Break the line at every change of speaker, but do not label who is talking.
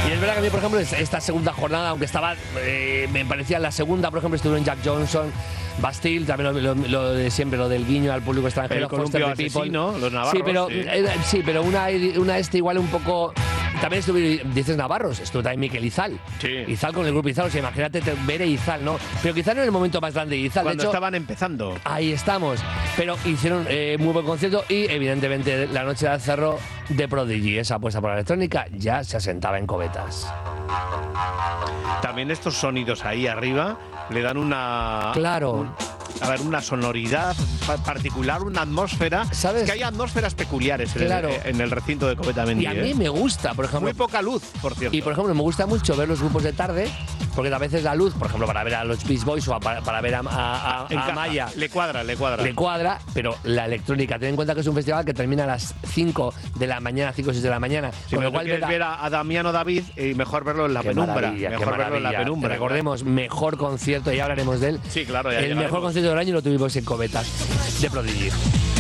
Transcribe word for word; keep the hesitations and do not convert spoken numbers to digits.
Y es verdad que a mí, por ejemplo, esta segunda jornada, aunque estaba, eh, me parecía la segunda, por ejemplo, estuvieron Jack Johnson, Bastille, también lo, lo, lo de siempre, lo del guiño al público extranjero,
el columpio asesino, los navarros.
Sí, pero,
sí.
Eh, sí, pero una, una este igual un poco... También estuvo, dices Navarros, estuvo también Miquel Izal.
Sí.
Izal con el grupo Izal, o sea, imagínate ver a Izal, ¿no? Pero quizá no en el momento más grande de Izal.
Cuando
de hecho,
estaban empezando.
Ahí estamos. Pero hicieron eh, muy buen concierto y, evidentemente, la noche del cerro de Prodigy, esa apuesta por la electrónica, ya se asentaba en cobetas.
También estos sonidos ahí arriba le dan una...
Claro.
Un, a ver, una sonoridad particular, una atmósfera.
¿Sabes?
Es que hay atmósferas peculiares en,
Claro.
el, en el recinto de Coveta Mendy.
Y a mí
¿eh?
me gusta, por ejemplo.
Muy poca luz, por cierto.
Y por ejemplo, me gusta mucho ver los grupos de tarde, porque a veces la luz, por ejemplo, para ver a los Beach Boys o a, para, para ver a, a, a, a Maya.
Le cuadra, le cuadra.
Le cuadra, pero la electrónica, ten en cuenta que es un festival que termina a las cinco de la mañana, cinco o seis de la mañana.
Si
con
me
lo cual
quieres
ver a,
ver a, a Damiano David, eh, mejor verlo en la
qué
penumbra.
maravilla,
Mejor
qué
verlo en la
maravilla.
penumbra.
Recordemos, mejor concierto, ya hablaremos de él.
Sí, claro, ya
El
llegaremos.
mejor concierto del año lo tuvimos en Covetas de Prodigy.